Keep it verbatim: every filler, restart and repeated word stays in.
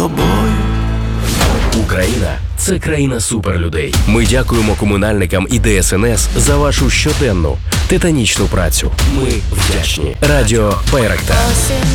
тобою. Україна – це країна суперлюдей. Ми дякуємо комунальникам і Де Ес Ен Ес за вашу щоденну титанічну працю. Ми вдячні. Радіо Байрактар.